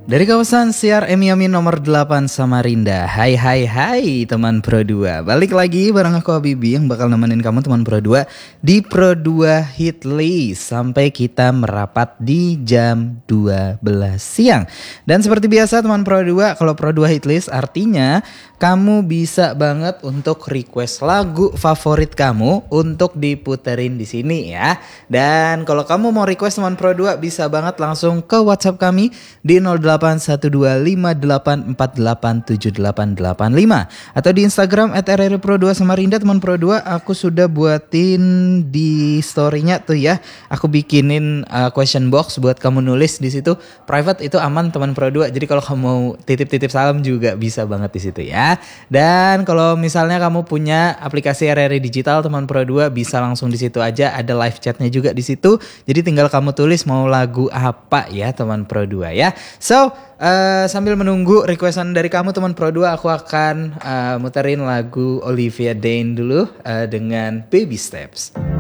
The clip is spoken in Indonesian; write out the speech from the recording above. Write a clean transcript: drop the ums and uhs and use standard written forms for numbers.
Dari kawasan Siar Emi nomor 8 Samarinda. Hai teman Pro 2. Balik lagi bareng aku Habibi yang bakal nemenin kamu teman Pro 2 di Pro 2 Hit List sampai kita merapat di jam 12 siang. Dan seperti biasa teman Pro 2, kalau Pro 2 Hit List artinya kamu bisa banget untuk request lagu favorit kamu untuk diputerin di sini ya. Dan kalau kamu mau request teman Pro 2 bisa banget langsung ke WhatsApp kami di 081258487885 atau di Instagram @rrpro2 Samarinda. Teman Pro 2, aku sudah buatin di story-nya tuh ya. Aku bikinin question box buat kamu nulis di situ. Private itu aman teman Pro 2. Jadi kalau kamu mau titip-titip salam juga bisa banget di situ ya. Dan kalau misalnya kamu punya aplikasi RRI Digital teman Pro 2 bisa langsung di situ aja, ada live chatnya juga di situ. Jadi tinggal kamu tulis mau lagu apa ya teman Pro 2 ya. So sambil menunggu requestan dari kamu teman Pro 2, aku akan muterin lagu Olivia Dane dulu dengan Baby Steps.